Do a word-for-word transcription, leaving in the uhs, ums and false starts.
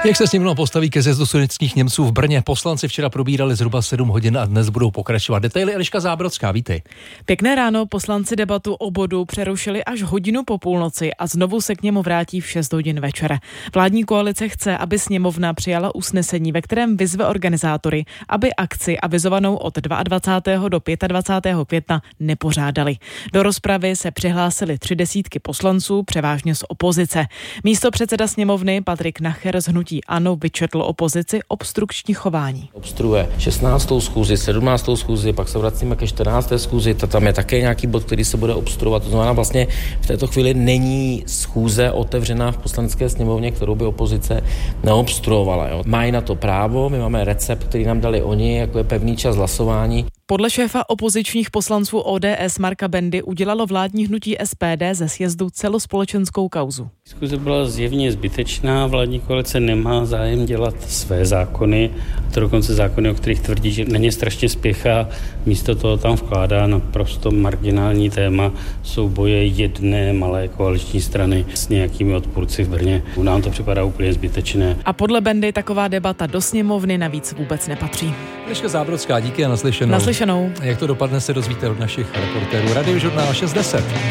Jak se sněmovna postaví ke sjezdu sudetských Němců v Brně? Poslanci včera probírali zhruba sedm hodin a dnes budou pokračovat. Detaily Eliška Zábrodská, vítej. Pěkné ráno, poslanci debatu o bodu přerušili až hodinu po půlnoci a znovu se k němu vrátí v šest hodin večer. Vládní koalice chce, aby sněmovna přijala usnesení, ve kterém vyzve organizátory, aby akci avizovanou od dvacátého druhého do dvacátého pátého května nepořádali. Do rozpravy se přihlásili tři desítky poslanců, převážně z opozice. Místopředseda sněmovny Patrik Nacher z hnutí ANO vyčetl opozici obstrukční chování. Obstruuje šestnáctou schůzi, sedmnáctou schůzi, pak se vracíme ke čtrnácté schůzi, tam je také nějaký bod, který se bude obstruovat. To znamená, vlastně v této chvíli není schůze otevřená v poslanecké sněmovně, kterou by opozice neobstruovala. Jo. Mají na to právo, my máme recept, který nám dali oni, jako je pevný čas hlasování. Podle šéfa opozičních poslanců O D S Marka Bendy udělalo vládní hnutí S P D ze sjezdu celospolečenskou kauzu. Diskuze byla zjevně zbytečná, vládní koalice nemá zájem dělat své zákony, a to dokonce zákony, o kterých tvrdí, že na ně strašně spěchá, místo toho tam vkládá naprosto marginální téma souboje jedné malé koaliční strany s nějakými odpůrci v Brně. Nám to připadá úplně zbytečné. A podle Bendy taková debata do sněmovny navíc vůbec nepatří. Eliška Zábrodská, díky a naslyšenou. Naslyšenou. Jak to dopadne, se dozvíte od našich reportérů. Radiožurnál šest deset.